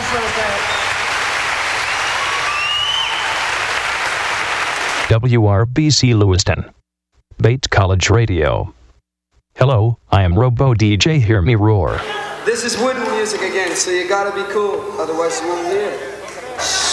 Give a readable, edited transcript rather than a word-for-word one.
nice little bit. WRBC Lewiston. Bates College Radio. Hello, I am Robo DJ Hear Me Roar. This is wooden music again, so you gotta be cool, otherwise you won't hear it.